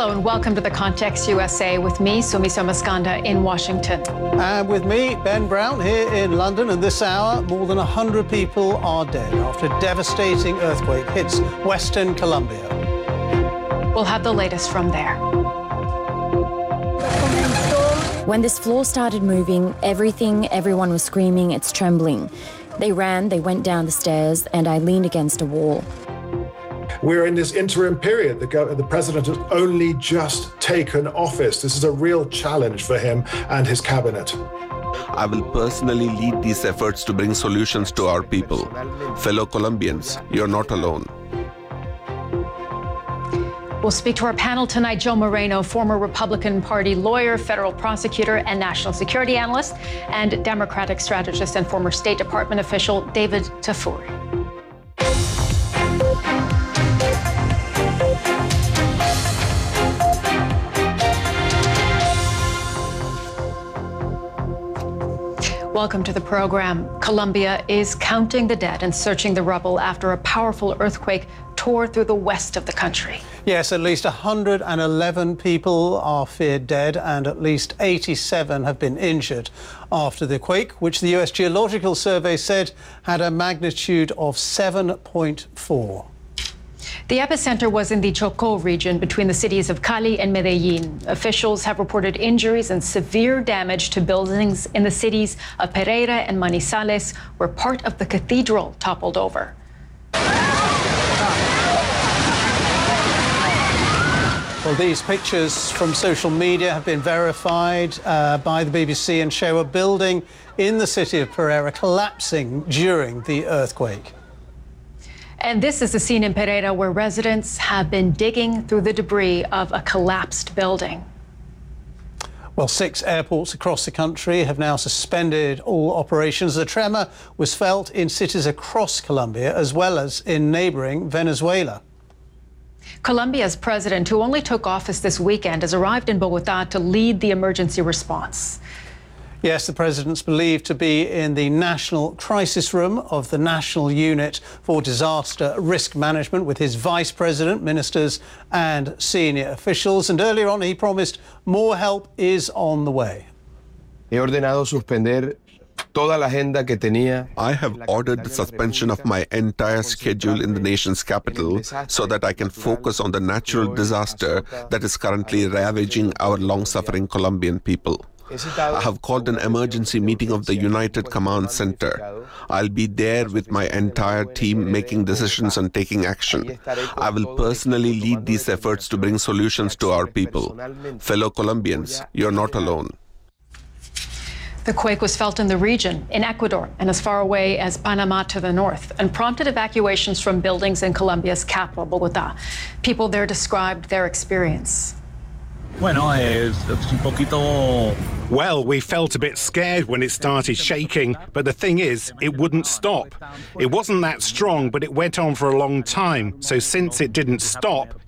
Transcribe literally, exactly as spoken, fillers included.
Hello and welcome to The Context U S A with me, Sumi Somaskanda in Washington. And with me, Ben Brown, here in London. And this hour, more than one hundred people are dead after a devastating earthquake hits Western Colombia. We'll have the latest from there. When this floor started moving, everything, everyone was screaming, it's trembling. They ran, they went down the stairs, and I leaned against a wall. We're in this interim period. The, the president has only just taken office. This is a real challenge for him and his cabinet. I will personally lead these efforts to bring solutions to our people. Fellow Colombians, you're not alone. We'll speak to our panel tonight. Joe Moreno, former Republican Party lawyer, federal prosecutor, and national security analyst, and Democratic strategist and former State Department official David Tafuri. Welcome to the program. Colombia is counting the dead and searching the rubble after a powerful earthquake tore through the west of the country. Yes, at least one hundred eleven people are feared dead and at least eighty-seven have been injured after the quake, which the U S Geological Survey said had a magnitude of seven point four. The epicenter was in the Chocó region between the cities of Cali and Medellin. Officials have reported injuries and severe damage to buildings in the cities of Pereira and Manizales, where part of the cathedral toppled over. Well, these pictures from social media have been verified uh, by the B B C and show a building in the city of Pereira collapsing during the earthquake. And this is the scene in Pereira where residents have been digging through the debris of a collapsed building. Well, six airports across the country have now suspended all operations. The tremor was felt in cities across Colombia as well as in neighboring Venezuela. Colombia's president, who only took office this weekend, has arrived in Bogotá to lead the emergency response. Yes, the president's believed to be in the National Crisis Room of the National Unit for Disaster Risk Management with his vice president, ministers and senior officials. And earlier on, he promised more help is on the way. He ordenado suspender toda la agenda que tenía. I have ordered the suspension of my entire schedule in the nation's capital so that I can focus on the natural disaster that is currently ravaging our long-suffering Colombian people. I have called an emergency meeting of the United Command Center. I'll be there with my entire team making decisions and taking action. I will personally lead these efforts to bring solutions to our people. Fellow Colombians, you're not alone. The quake was felt in the region, in Ecuador, and as far away as Panama to the north, and prompted evacuations from buildings in Colombia's capital, Bogotá. People there described their experience. Bueno, es un poquito. Well, we felt a bit scared when it started shaking, but the thing is, it wouldn't stop. It wasn't that strong, but it went on for a long time. So since it didn't stop,